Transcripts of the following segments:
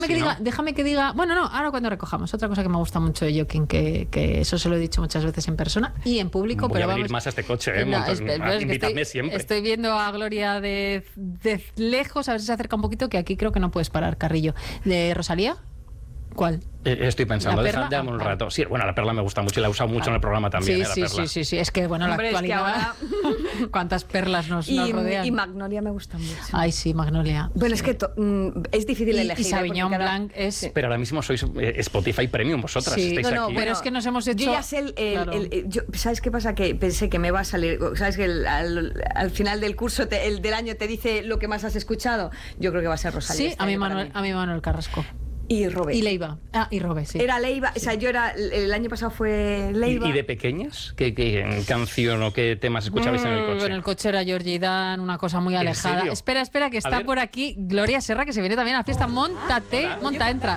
Déjame que diga. Bueno, no, ahora cuando recojamos. Otra cosa que me gusta mucho de Joaquín, que eso se lo he dicho muchas veces en persona y en público. Voy pero a venir vamos más a este coche, invítame siempre. Estoy viendo a Gloria de lejos, a ver si se acerca un poquito, que aquí creo que no puedes parar, Carrillo. ¿De Rosalía? ¿Cuál? Estoy pensando, déjame un Vale. rato. Sí, bueno, la perla me gusta mucho y la he usado mucho en el programa también. Sí. Es que, bueno, Hombre, la actualidad. es que ahora... ¿Cuántas perlas nos rodean? Y Magnolia me gusta mucho. Ay, sí, Magnolia. Bueno, es que es difícil elegir. Y Sauvignon Blanc es... Sí. Pero ahora mismo sois Spotify Premium vosotras. Sí. Estáis aquí. Pero es que nos hemos hecho... Yo ya sé ¿sabes qué pasa? Que pensé que me va a salir... ¿Sabes que al final del curso, el del año, te dice lo que más has escuchado? Yo creo que va a ser Rosalía. Sí, a mí Manuel Carrasco. Y Robé. Y Leiva. Y Robé, sí. Era Leiva, o sea, el año pasado fue Leiva. ¿Y de pequeñas? ¿Qué canción o qué temas escuchabais en el coche? En el coche era Georgie Dan, una cosa muy alejada. Espera, que está por aquí Gloria Serra, que se viene también a la fiesta. Móntate, entra.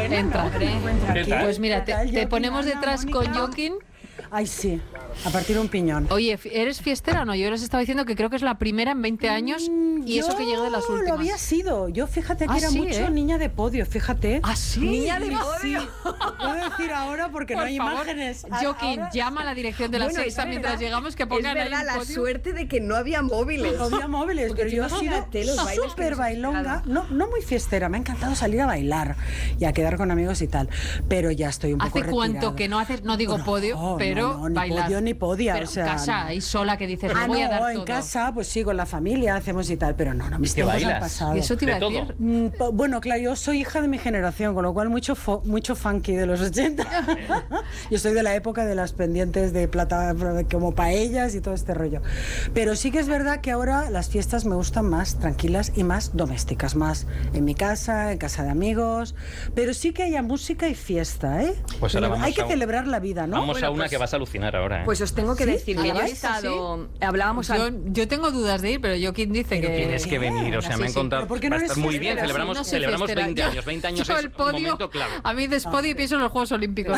Entra. Pues mira, te ponemos detrás con Joaquín. Ay, sí, a partir de un piñón. Oye, ¿eres fiestera o no? Yo les estaba diciendo que creo que es la primera en 20 años y eso que llega de las últimas. Lo había sido. Yo fíjate que era sí, mucho niña de podio, fíjate. ¿Ah, sí? Niña de podio. Sí. Puedo decir ahora porque Por no hay favor, imágenes. Joaquín, Ahora- llama a la dirección de la sexta mientras llegamos que pongan Es verdad, ahí la un podio. suerte de que no había móviles. No había móviles, Porque pero tú yo he sido imagínate los bailes que súper nos bailonga, hemos no muy fiestera, me ha encantado salir a bailar y a quedar con amigos y tal, pero ya estoy un poco ¿Hace retirada. cuánto que no haces, no digo podio, No, pero ni bailar? podio ni podia, Pero o sea, en casa, no. ahí sola, que dices, me voy a No, dar en todo. casa, pues sí, con la familia hacemos y tal, pero no, mis qué tiempos han bailas? pasado. ¿Y eso te iba a ¿De decir? Bueno, claro, yo soy hija de mi generación, con lo cual mucho funky de los 80. Yo soy de la época de las pendientes de plata como paellas y todo este rollo. Pero sí que es verdad que ahora las fiestas me gustan más tranquilas y más domésticas, más en mi casa, en casa de amigos, pero sí que haya música y fiesta, ¿eh? Pues ahora vamos hay que a celebrar la vida, ¿no? Vamos a una que vas a alucinar ahora. Pues os tengo que ¿Sí? decir que ¿A yo la he vez? estado... Hablábamos Yo tengo dudas de ir, pero Joaquín dice Pero que... Tienes que venir, o sea, me han contado. ¿Pero por qué no Va a eres estar muy bien, fiestera? celebramos, No soy celebramos fiestera. 20 años. 20 años Yo es el podio, un momento clave. a mí podio y pienso en los Juegos Olímpicos.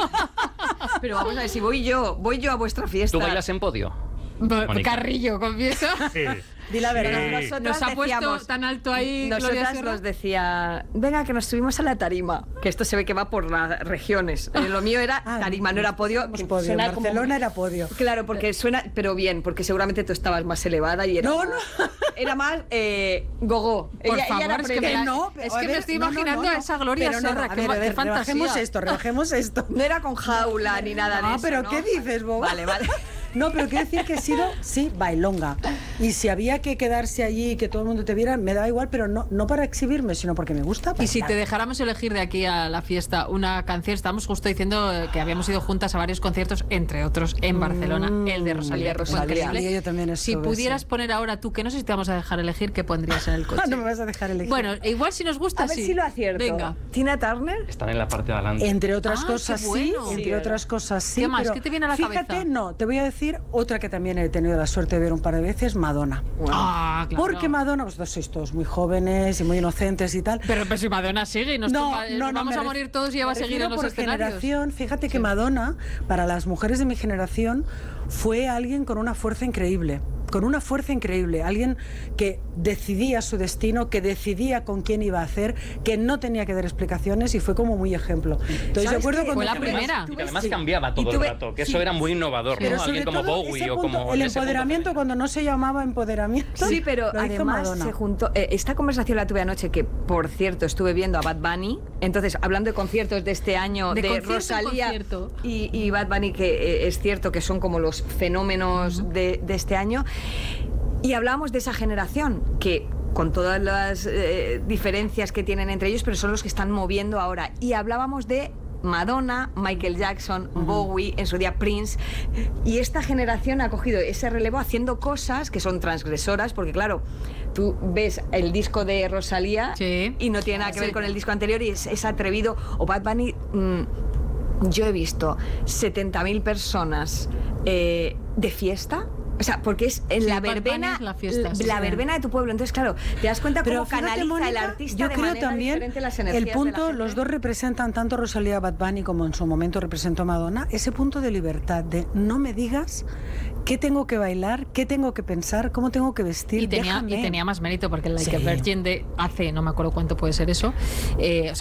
Pero vamos a ver, si voy yo a vuestra fiesta... ¿Tú bailas en podio? Mónica. Carrillo, confieso. Sí. Di la verdad. Nosotras Nos ha puesto decíamos- tan alto ahí Gloria Nosotras Serra. nos decía, venga, que nos subimos a la tarima, que esto se ve que va por las regiones. Lo mío era tarima, no era podio. Somos Que podio. En suena como- Barcelona era podio. Claro, porque suena, pero bien, porque seguramente tú estabas más elevada y era No, más, era más gogó. Por Ella favor, era es que previa. me, No, es a que me ver, estoy no, imaginando a esa Gloria Pero no, Serra. a Qué ver, fantasía. rebajemos esto. No era con jaula ni nada de Ah, eso, pero ¿no? ¿qué dices, boba? Vale. No, pero quiero decir que he sido, sí, bailonga. Y si había que quedarse allí y que todo el mundo te viera, me daba igual, pero no para exhibirme, sino porque me gusta. Y si bailar. te dejáramos elegir de aquí a la fiesta una canción, estábamos justo diciendo que habíamos ido juntas a varios conciertos, entre otros en Barcelona, el de Rosalía. el de que fue Rosalía. increíble. Yo también Si estuve, pudieras sí. poner ahora tú, que no sé si te vamos a dejar elegir, ¿qué pondrías en el coche? No me vas a dejar elegir. Bueno, igual si nos gusta, A ver sí. si lo acierto. Venga. Tina Turner. Están en la parte de adelante. Entre otras Ah, cosas qué bueno. sí, entre Sí, otras cosas sí. ¿Qué más? pero ¿Qué te viene a la fíjate, cabeza? no, te voy a decir otra que también he tenido la suerte de ver un par de veces, Madonna. Ah, claro. Porque Madonna, vosotros sois todos muy jóvenes y muy inocentes y tal. Pero si Madonna sigue y nos vamos a morir todos y ella va a seguir en los por escenarios. generación, fíjate que Madonna, para las mujeres de mi generación, fue alguien con una fuerza increíble. Con una fuerza increíble, alguien que decidía su destino, que decidía con quién iba a hacer, que no tenía que dar explicaciones y fue como muy ejemplo. Entonces, ¿Sabes de acuerdo qué? con Fue la tu- primera. Y que además Sí. cambiaba todo Y el tuve- rato, que sí. eso era muy innovador, Pero ¿no? sobre Alguien como todo Bowie ese o punto, como... el ese punto empoderamiento también. cuando no se llamaba empoderamiento. Sí, pero lo hizo además Madonna. se juntó. Esta conversación la tuve anoche, que por cierto estuve viendo a Bad Bunny. Entonces, hablando de conciertos de este año, De de concierto en Rosalía concierto. y Bad Bunny, que es cierto que son como los fenómenos de este año. Y hablábamos de esa generación que, con todas las diferencias que tienen entre ellos, pero son los que están moviendo ahora. Y hablábamos de Madonna, Michael Jackson, Bowie, en su día Prince, y esta generación ha cogido ese relevo haciendo cosas que son transgresoras, porque claro, tú ves el disco de Rosalía Sí. y no tiene nada que ver con el disco anterior y es atrevido, o Bad Bunny. Yo he visto 70.000 personas de fiesta, O sea, porque es Sí, la Bad Bunny verbena, es la fiesta, sí. la verbena de tu pueblo. Entonces, claro, te das cuenta Pero cómo fíjate, canaliza el Mónica, artista yo de creo manera también diferente las energías el de la punto, gente. los dos representan, tanto Rosalía Bad Bunny como en su momento representó Madonna, ese punto de libertad, de no me digas qué tengo que bailar, qué tengo que pensar, cómo tengo que vestir, Y tenía déjame. más mérito porque el Like Sí. a Virgin de hace, no me acuerdo cuánto puede ser eso, o sea,